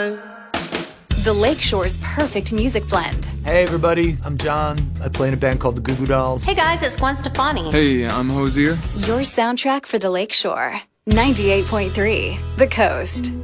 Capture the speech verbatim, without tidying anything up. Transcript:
night. The Lakeshore's perfect music blend. Hey everybody, I'm John. I play in a band called the Goo Goo Dolls. Hey guys, it's Gwen Stefani. Hey, I'm Hosier. Your soundtrack for the Lakeshore. ninety-eight point three, The Coast.